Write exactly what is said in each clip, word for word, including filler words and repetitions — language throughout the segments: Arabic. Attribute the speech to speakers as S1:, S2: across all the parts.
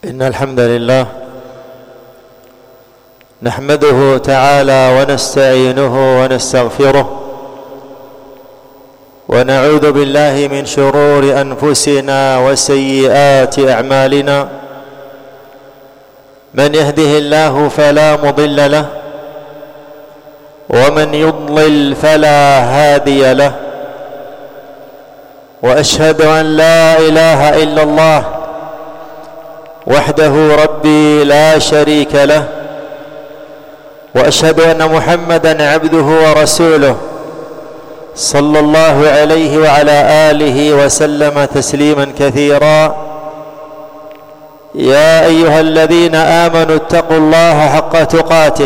S1: إن الحمد لله نحمده تعالى ونستعينه ونستغفره ونعوذ بالله من شرور أنفسنا وسيئات أعمالنا. من يهده الله فلا مضل له ومن يضلل فلا هادي له، وأشهد أن لا إله إلا الله وحده ربي لا شريك له، وأشهد أن محمدًا عبده ورسوله صلى الله عليه وعلى آله وسلم تسليمًا كثيرا. يا أيها الذين آمنوا اتقوا الله حق تقاته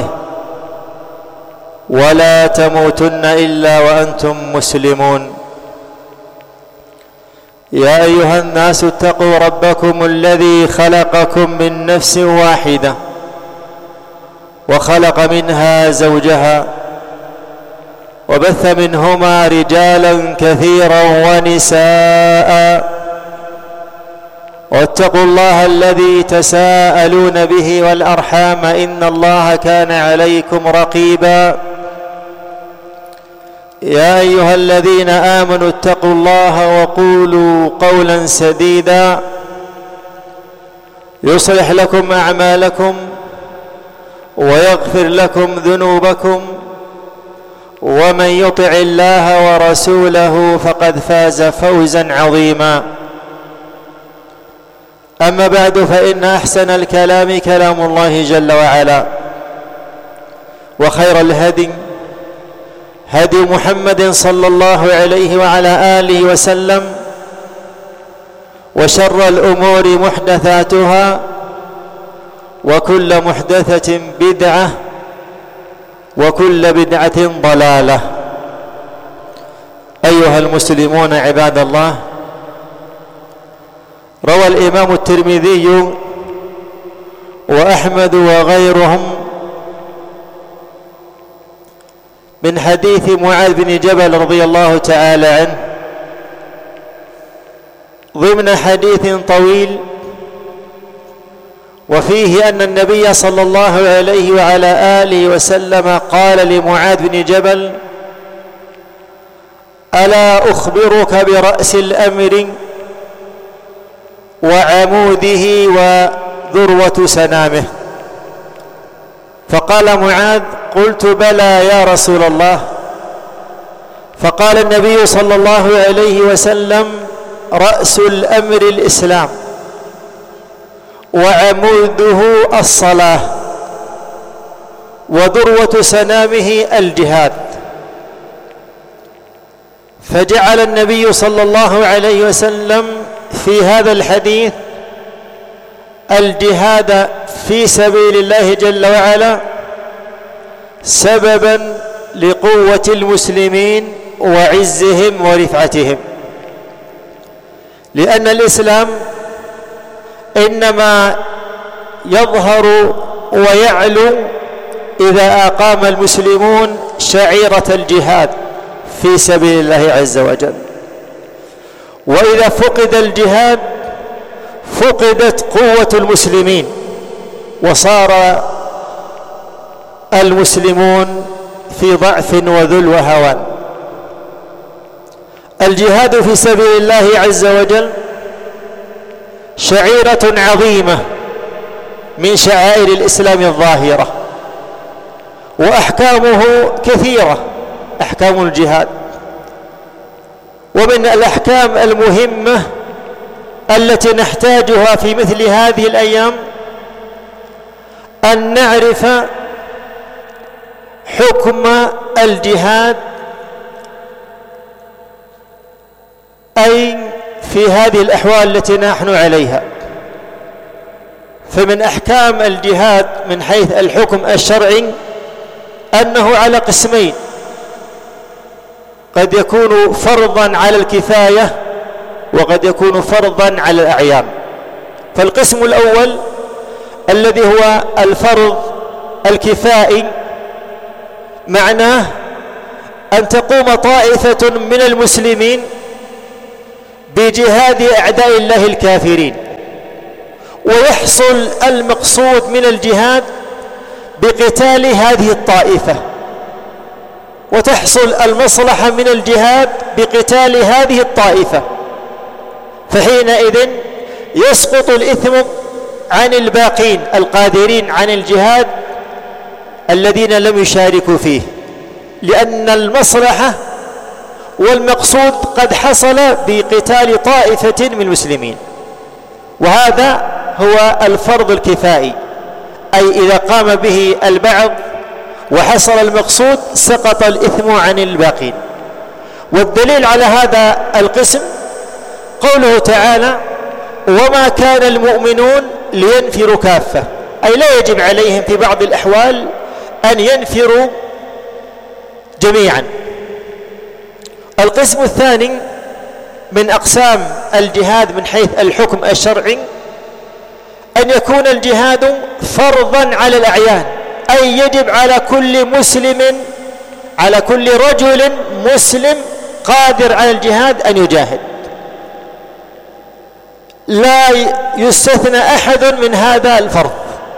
S1: ولا تموتن إلا وأنتم مسلمون. يا أيها الناس اتقوا ربكم الذي خلقكم من نفس واحدة وخلق منها زوجها وبث منهما رجالا كثيرا ونساء، واتقوا الله الذي تساءلون به والأرحام إن الله كان عليكم رقيبا. يا أيها الذين آمنوا اتقوا الله وقولوا قولا سديدا يصلح لكم أعمالكم ويغفر لكم ذنوبكم، ومن يطع الله ورسوله فقد فاز فوزا عظيما. أما بعد، فإن أحسن الكلام كلام الله جل وعلا، وخير الهدي هدي محمد صلى الله عليه وعلى آله وسلم، وشر الأمور محدثاتها، وكل محدثة بدعة، وكل بدعة ضلالة. أيها المسلمون عباد الله، روى الإمام الترمذي وأحمد وغيرهم من حديث معاذ بن جبل رضي الله تعالى عنه ضمن حديث طويل، وفيه أن النبي صلى الله عليه وعلى آله وسلم قال لمعاذ بن جبل: ألا أخبرك برأس الأمر وعموده وذروة سنامه؟ فقال معاذ: قلت بلى يا رسول الله. فقال النبي صلى الله عليه وسلم: رأس الأمر الإسلام، وعموده الصلاة، وذروة سنامه الجهاد. فجعل النبي صلى الله عليه وسلم في هذا الحديث الجهاد في سبيل الله جل وعلا سببا لقوة المسلمين وعزهم ورفعتهم، لأن الإسلام إنما يظهر ويعلو إذا أقام المسلمون شعيرة الجهاد في سبيل الله عز وجل. وإذا فقد الجهاد فقدت قوة المسلمين، وصار المسلمون في ضعف وذل وهوان. الجهاد في سبيل الله عز وجل شعيرة عظيمة من شعائر الإسلام الظاهرة، وأحكامه كثيرة، أحكام الجهاد. ومن الأحكام المهمة التي نحتاجها في مثل هذه الأيام أن نعرف حكم الجهاد، أي في هذه الأحوال التي نحن عليها. فمن أحكام الجهاد من حيث الحكم الشرعي أنه على قسمين: قد يكون فرضا على الكفاية، وقد يكون فرضا على الأعيان. فالقسم الأول الذي هو الفرض الكفائي معناه أن تقوم طائفة من المسلمين بجهاد أعداء الله الكافرين، ويحصل المقصود من الجهاد بقتال هذه الطائفة، وتحصل المصلحة من الجهاد بقتال هذه الطائفة، فحينئذ يسقط الإثم عن الباقين القادرين عن الجهاد الذين لم يشاركوا فيه، لأن المصلحة والمقصود قد حصل بقتال طائفة من المسلمين. وهذا هو الفرض الكفائي، أي إذا قام به البعض وحصل المقصود سقط الإثم عن الباقين. والدليل على هذا القسم قوله تعالى: وما كان المؤمنون لينفروا كافة، أي لا يجب عليهم في بعض الأحوال أن ينفروا جميعا. القسم الثاني من أقسام الجهاد من حيث الحكم الشرعي أن يكون الجهاد فرضا على الأعيان، أي يجب على كل مسلم، على كل رجل مسلم قادر على الجهاد أن يجاهد، لا يستثنى أحد من هذا الفرض.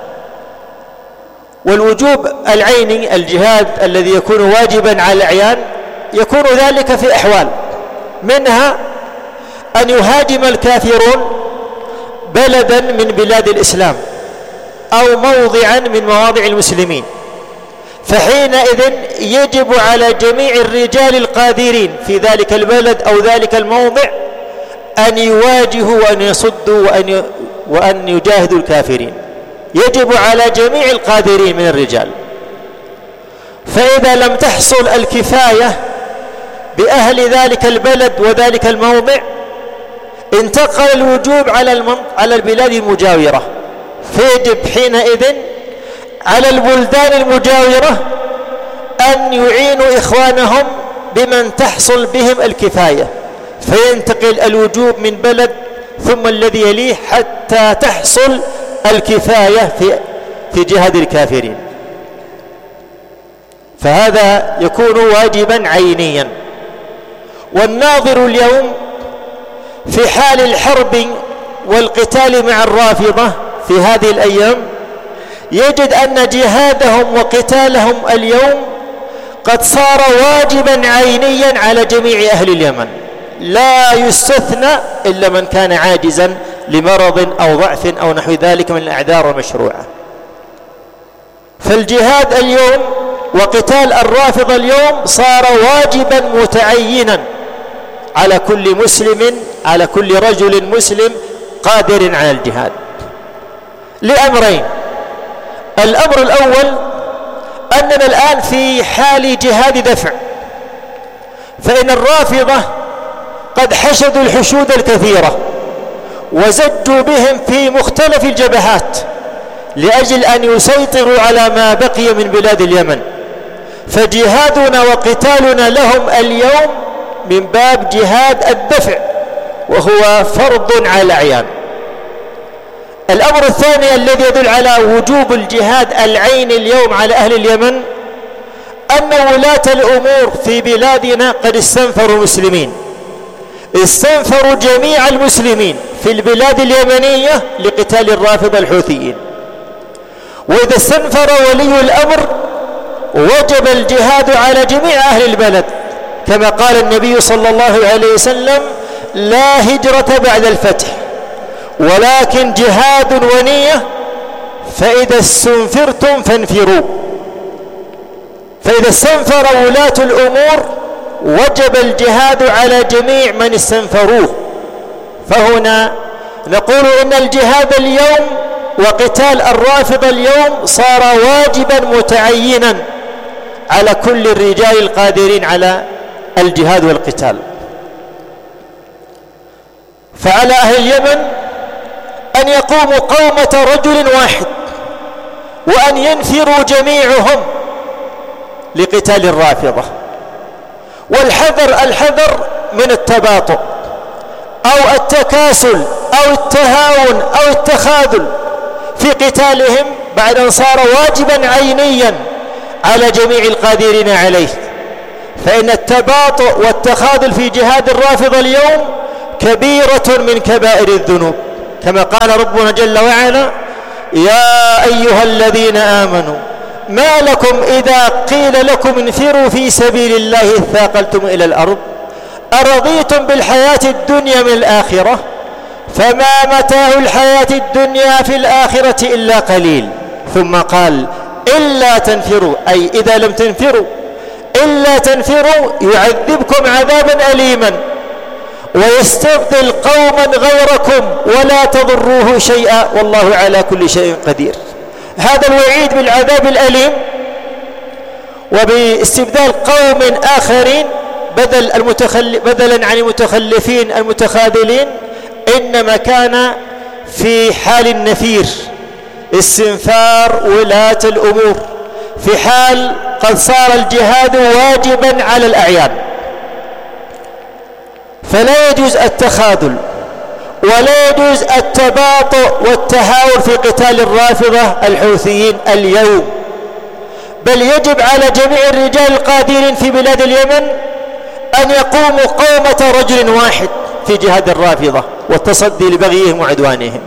S1: والوجوب العيني الجهاد الذي يكون واجبا على الأعيان يكون ذلك في أحوال، منها أن يهاجم الكافرون بلدا من بلاد الإسلام أو موضعا من مواضع المسلمين، فحينئذ يجب على جميع الرجال القادرين في ذلك البلد أو ذلك الموضع أن يواجهوا وأن يصدوا وأن وأن يجاهدوا الكافرين، يجب على جميع القادرين من الرجال. فإذا لم تحصل الكفاية بأهل ذلك البلد وذلك الموضع انتقل الوجوب على على البلاد المجاورة، فيجب حينئذ على البلدان المجاورة أن يعينوا إخوانهم بمن تحصل بهم الكفاية، فينتقل الوجوب من بلد ثم الذي يليه حتى تحصل الكفاية في في جهاد الكافرين، فهذا يكون واجبا عينيا. والناظر اليوم في حال الحرب والقتال مع الرافضة في هذه الأيام يجد أن جهادهم وقتالهم اليوم قد صار واجبا عينيا على جميع أهل اليمن، لا يستثنى إلا من كان عاجزا لمرض أو ضعف أو نحو ذلك من الأعذار المشروعة. فالجهاد اليوم وقتال الرافضة اليوم صار واجبا متعينا على كل مسلم، على كل رجل مسلم قادر على الجهاد، لأمرين. الأمر الأول أننا الآن في حال جهاد دفع، فإن الرافضة قد حشدوا الحشود الكثيرة وزجوا بهم في مختلف الجبهات لأجل أن يسيطروا على ما بقي من بلاد اليمن، فجهادنا وقتالنا لهم اليوم من باب جهاد الدفع، وهو فرض على الأعيان. الأمر الثاني الذي يدل على وجوب الجهاد العين اليوم على أهل اليمن أن ولاة الأمور في بلادنا قد استنفروا المسلمين، استنفروا جميع المسلمين في البلاد اليمنية لقتال الرافضة الحوثيين. وإذا استنفر ولي الأمر وجب الجهاد على جميع أهل البلد، كما قال النبي صلى الله عليه وسلم: لا هجرة بعد الفتح ولكن جهاد ونية، فإذا استنفرتم فانفروا. فإذا استنفر ولاة الأمور وجب الجهاد على جميع من استنفروه. فهنا نقول إن الجهاد اليوم وقتال الرافضة اليوم صار واجبا متعينا على كل الرجال القادرين على الجهاد والقتال. فعلى أهل اليمن أن يقوموا قومة رجل واحد وأن ينفروا جميعهم لقتال الرافضة، والحذر الحذر من التباطؤ أو التكاسل أو التهاون أو التخاذل في قتالهم بعد أن صار واجبا عينيا على جميع القادرين عليه. فإن التباطؤ والتخاذل في جهاد الرافضة اليوم كبيرة من كبائر الذنوب، كما قال ربنا جل وعلا: يا أيها الذين آمنوا ما لكم إذا قيل لكم انفروا في سبيل الله اثاقلتم إلى الأرض أرضيتم بالحياة الدنيا من الآخرة فما متاع الحياة الدنيا في الآخرة إلا قليل. ثم قال: إلا تنفروا، أي إذا لم تنفروا، إلا تنفروا يعذبكم عذابا أليما ويستبدل قوما غيركم ولا تضروه شيئا والله على كل شيء قدير. هذا الوعيد بالعذاب الأليم وباستبدال قوم آخرين بدل المتخل... بدلا عن المتخلفين المتخاذلين إنما كان في حال النفير، استنفار ولاة الأمور، في حال قد صار الجهاد واجبا على الأعيان. فلا يجوز التخاذل ولا يجوز التباطؤ والتهاون في قتال الرافضة الحوثيين اليوم، بل يجب على جميع الرجال القادرين في بلاد اليمن أن يقوموا قومة رجل واحد في جهاد الرافضة والتصدي لبغيهم وعدوانهم.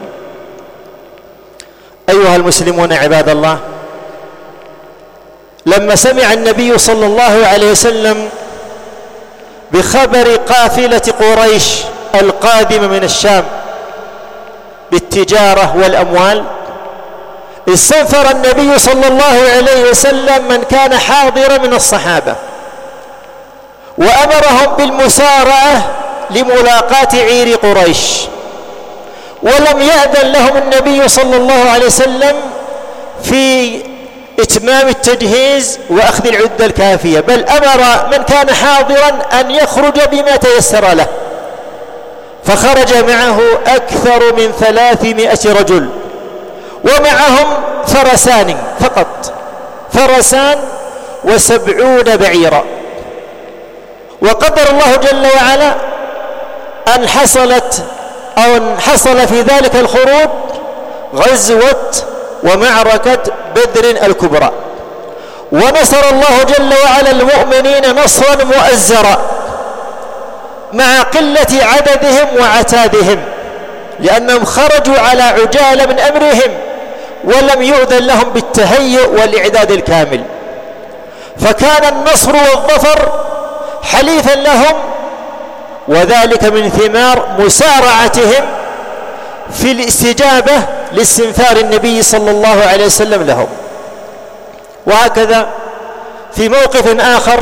S1: أيها المسلمون عباد الله، لما سمع النبي صلى الله عليه وسلم بخبر قافلة قريش القادمة من الشام بالتجارة والأموال، استنفر النبي صلى الله عليه وسلم من كان حاضرا من الصحابة وأمرهم بالمسارعة لملاقاة عير قريش، ولم يأذن لهم النبي صلى الله عليه وسلم في إتمام التجهيز وأخذ العدة الكافية، بل أمر من كان حاضرا أن يخرج بما تيسر له، فخرج معه أكثر من ثلاثمائة رجل ومعهم فرسان فقط، فرسان وسبعون بعيرا. وقدر الله جل وعلا أن حصلت أو أن حصل في ذلك الخروج غزوة ومعركة بدر الكبرى، ونصر الله جل وعلا المؤمنين نصرا مؤزرا مع قلة عددهم وعتادهم، لأنهم خرجوا على عجالة من أمرهم ولم يؤذن لهم بالتهيؤ والإعداد الكامل، فكان النصر والظفر حليفا لهم، وذلك من ثمار مسارعتهم في الاستجابة لاستنفار النبي صلى الله عليه وسلم لهم. وهكذا في موقف آخر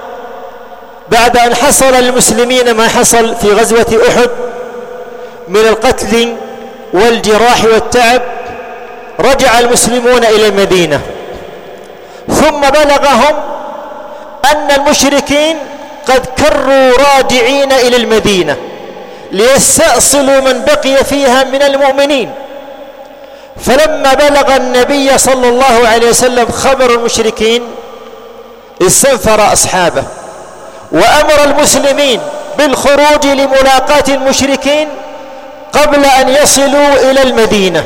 S1: بعد أن حصل للمسلمين ما حصل في غزوة أحد من القتل والجراح والتعب، رجع المسلمون إلى المدينة، ثم بلغهم أن المشركين قد كروا راجعين إلى المدينة ليستأصلوا من بقي فيها من المؤمنين. فلما بلغ النبي صلى الله عليه وسلم خبر المشركين استنفر أصحابه وأمر المسلمين بالخروج لملاقاة المشركين قبل أن يصلوا إلى المدينة،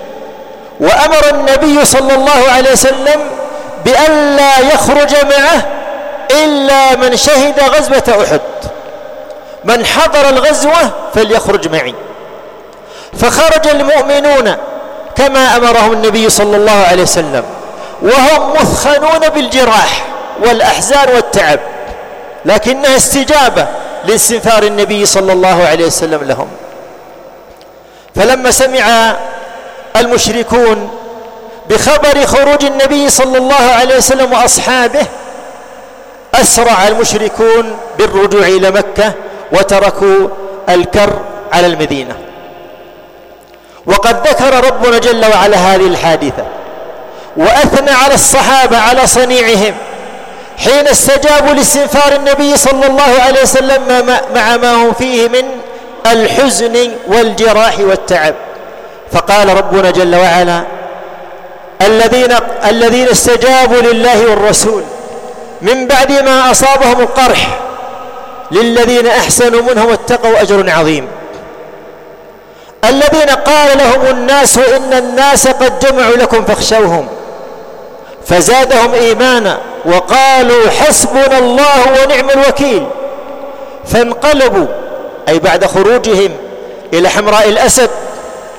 S1: وأمر النبي صلى الله عليه وسلم بأن لا يخرج معه إلا من شهد غزوة أحد، من حضر الغزوة فليخرج معي. فخرج المؤمنون كما أمرهم النبي صلى الله عليه وسلم وهم مثخنون بالجراح والأحزان والتعب، لكنها استجابة لاستنفار النبي صلى الله عليه وسلم لهم. فلما سمع المشركون بخبر خروج النبي صلى الله عليه وسلم وأصحابه أسرع المشركون بالرجوع إلى مكة وتركوا الكر على المدينة. وقد ذكر ربنا جل وعلا هذه الحادثة وأثنى على الصحابة على صنيعهم حين استجابوا لاستنفار النبي صلى الله عليه وسلم مع ما هم فيه من الحزن والجراح والتعب. فقال ربنا جل وعلا: الذين الذين استجابوا لله والرسول من بعد ما أصابهم القرح للذين أحسنوا منهم واتقوا أجر عظيم. الذين قال لهم الناس إن الناس قد جمعوا لكم فاخشوهم فزادهم إيمانا وقالوا حسبنا الله ونعم الوكيل، فانقلبوا أي بعد خروجهم إلى حمراء الأسد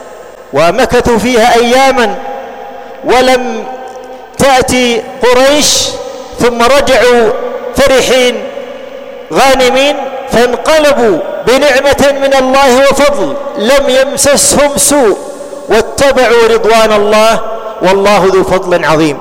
S1: ومكثوا فيها أياما ولم تأتي قريش، ثم رجعوا فرحين غانمين، فانقلبوا بنعمة من الله وفضل، لم يمسسهم سوء واتبعوا رضوان الله، والله ذو فضل عظيم.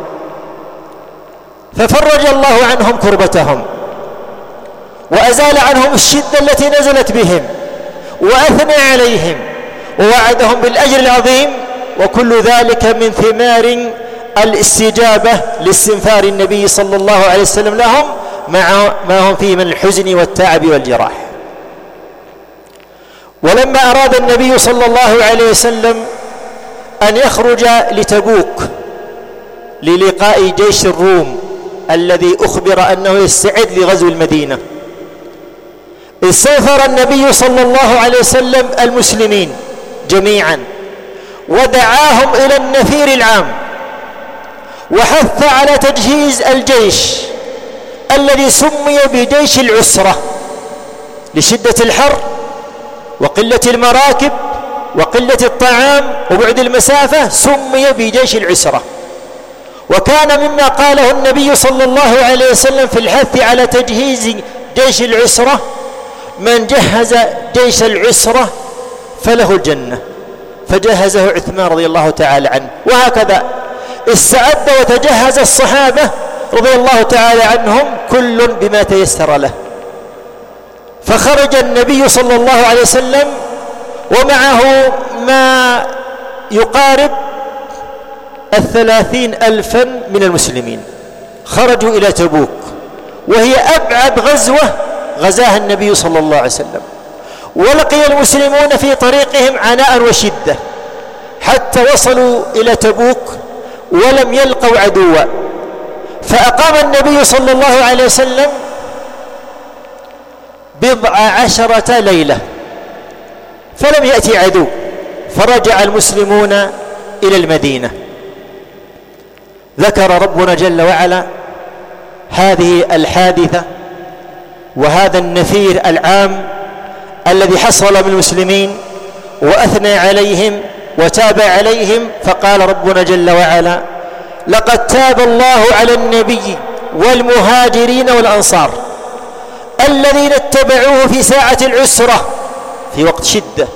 S1: ففرج الله عنهم كربتهم وأزال عنهم الشدة التي نزلت بهم، وأثنى عليهم ووعدهم بالأجر العظيم، وكل ذلك من ثمار الاستجابة لاستنفار النبي صلى الله عليه وسلم لهم مع ما هم فيه من الحزن والتعب والجراح. ولما أراد النبي صلى الله عليه وسلم أن يخرج لتبوك للقاء جيش الروم الذي أخبر أنه يستعد لغزو المدينة، استنفر النبي صلى الله عليه وسلم المسلمين جميعا ودعاهم إلى النفير العام، وحث على تجهيز الجيش الذي سمي بجيش العسرة لشدة الحر وقلة المراكب وقلة الطعام وبعد المسافة، سمي بجيش العسرة. وكان مما قاله النبي صلى الله عليه وسلم في الحث على تجهيز جيش العسرة: من جهز جيش العسرة فله الجنة، فجهزه عثمان رضي الله تعالى عنه. وهكذا استعد وتجهز الصحابة رضي الله تعالى عنهم كل بما تيسر له. فخرج النبي صلى الله عليه وسلم ومعه ما يقارب الثلاثين ألفا من المسلمين، خرجوا إلى تبوك، وهي أبعد غزوة غزاها النبي صلى الله عليه وسلم. ولقي المسلمون في طريقهم عناء وشدة حتى وصلوا إلى تبوك ولم يلقوا عدوا، فأقام النبي صلى الله عليه وسلم بضع عشرة ليلة فلم يأتي عدو، فرجع المسلمون إلى المدينة. ذكر ربنا جل وعلا هذه الحادثة وهذا النفير العام الذي حصل من المسلمين، وأثنى عليهم وتاب عليهم، فقال ربنا جل وعلا: لقد تاب الله على النبي والمهاجرين والأنصار الذين اتبعوه في ساعة العسرة في وقت شدة.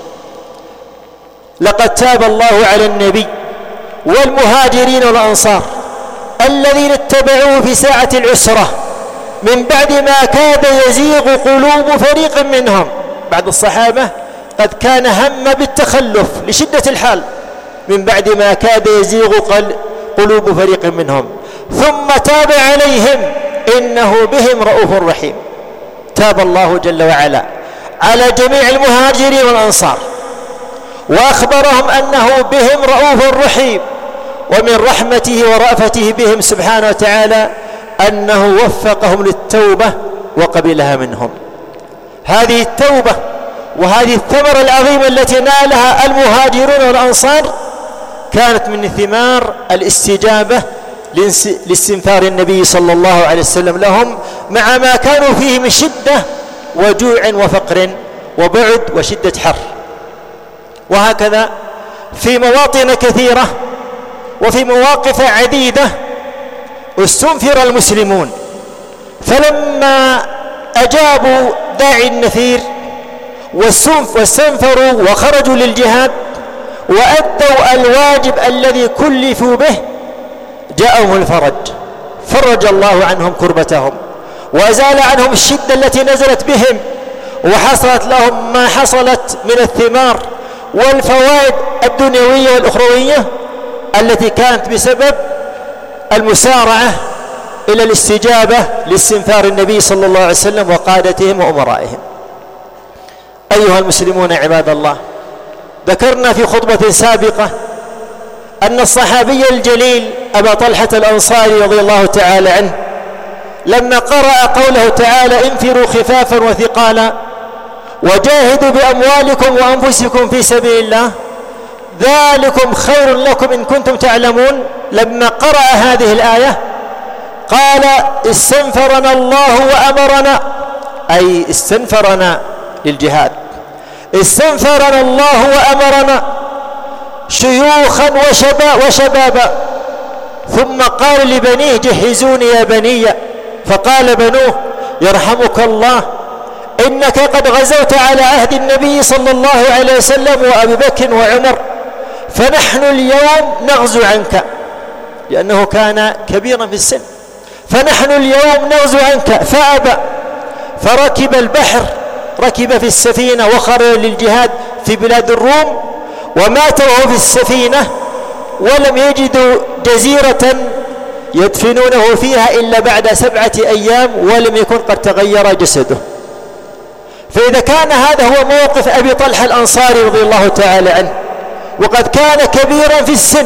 S1: لقد تاب الله على النبي والمهاجرين والأنصار الذين اتبعوه في ساعة العسرة من بعد ما كاد يزيغ قلوب فريق منهم. بعض الصحابة قد كان هم بالتخلف لشدة الحال، من بعد ما كاد يزيغ قلوب فريق منهم، ثم تاب عليهم إنه بهم رؤوف رحيم. تاب الله جل وعلا على جميع المهاجرين والأنصار وأخبرهم أنه بهم رؤوف رحيم، ومن رحمته ورأفته بهم سبحانه وتعالى أنه وفقهم للتوبة وقبلها منهم. هذه التوبة وهذه الثمرة العظيمة التي نالها المهاجرون والأنصار كانت من ثمار الاستجابة لاستنفار النبي صلى الله عليه وسلم لهم، مع ما كانوا فيه من شدة وجوع وفقر وبعد وشدة حر. وهكذا في مواطن كثيرة وفي مواقف عديدة استنفر المسلمون، فلما أجابوا داعي النفير واستنفروا وخرجوا للجهاد وأدوا الواجب الذي كلفوا به، جاءهم الفرج، فرج الله عنهم كربتهم وأزال عنهم الشدة التي نزلت بهم، وحصلت لهم ما حصلت من الثمار والفوائد الدنيوية والأخروية التي كانت بسبب المسارعة إلى الاستجابة لاستنفار النبي صلى الله عليه وسلم وقادتهم وأمرائهم. أيها المسلمون عباد الله، ذكرنا في خطبة سابقة أن الصحابي الجليل أبا طلحة الأنصاري رضي الله تعالى عنه لما قرأ قوله تعالى: انفروا خفافا وثقالا وجاهدوا بأموالكم وأنفسكم في سبيل الله ذلكم خير لكم إن كنتم تعلمون، لما قرأ هذه الآية قال: استنفرنا الله وأمرنا، أي استنفرنا للجهاد، استنفرنا الله وأمرنا، شيوخا وشبا وشبابا، ثم قال لبنيه جهزوني يا بني، فقال بنوه يرحمك الله إنك قد غزوت على عهد النبي صلى الله عليه وسلم وأبي بكر وعمر، فنحن اليوم نغزو عنك، لأنه كان كبيرا في السن، فنحن اليوم نغزو عنك، فأبى، فركب البحر، ركب في السفينة وخرج للجهاد في بلاد الروم، ومات وهو في السفينة، ولم يجدوا جزيرة يدفنونه فيها إلا بعد سبعة أيام، ولم يكن قد تغير جسده. فإذا كان هذا هو موقف أبي طلحة الأنصاري رضي الله تعالى عنه، وقد كان كبيرا في السن،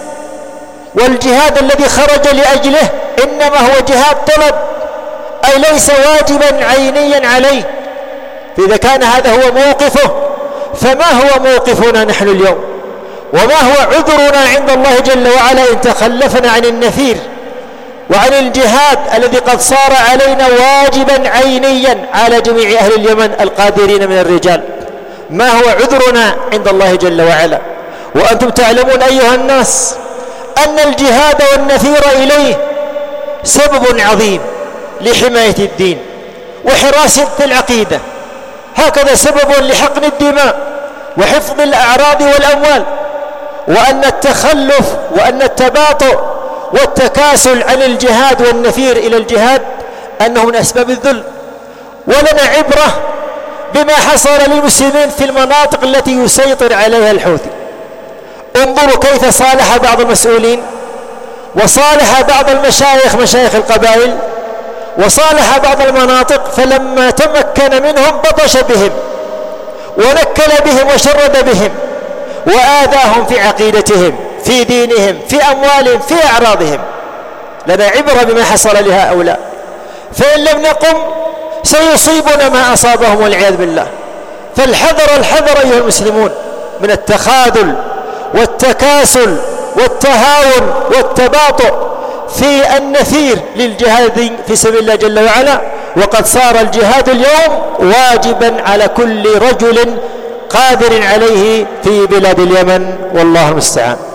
S1: والجهاد الذي خرج لأجله إنما هو جهاد طلب، أي ليس واجبا عينيا عليه، فإذا كان هذا هو موقفه، فما هو موقفنا نحن اليوم؟ وما هو عذرنا عند الله جل وعلا إن تخلفنا عن النفير وعن الجهاد الذي قد صار علينا واجبا عينيا على جميع أهل اليمن القادرين من الرجال؟ ما هو عذرنا عند الله جل وعلا؟ وأنتم تعلمون أيها الناس أن الجهاد والنفير إليه سبب عظيم لحماية الدين وحراسة العقيدة، هكذا سبب لحقن الدماء وحفظ الأعراض والأموال، وأن التخلف وأن التباطؤ والتكاسل عن الجهاد والنفير إلى الجهاد أنه من أسباب الذل. ولنا عبرة بما حصل للمسلمين في المناطق التي يسيطر عليها الحوثي. انظروا كيف صالح بعض المسؤولين، وصالح بعض المشايخ مشايخ القبائل، وصالح بعض المناطق، فلما تمكن منهم بطش بهم ونكل بهم وشرد بهم وآذاهم في عقيدتهم، في دينهم، في أموالهم، في أعراضهم. لنا عبرة بما حصل لهؤلاء، فإن لم نقم سيصيبنا ما أصابهم والعياذ بالله. فالحذر الحذر أيها المسلمون من التخاذل والتكاسل والتهاون والتباطؤ في النفير للجهاد في سبيل الله جل وعلا. وقد صار الجهاد اليوم واجبا على كل رجل قادر عليه في بلاد اليمن، والله المستعان.